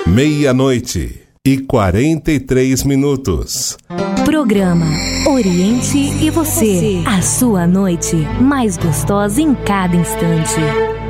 meia-noite e 43 minutos. Programa Oriente e Você. A sua noite mais gostosa em cada instante.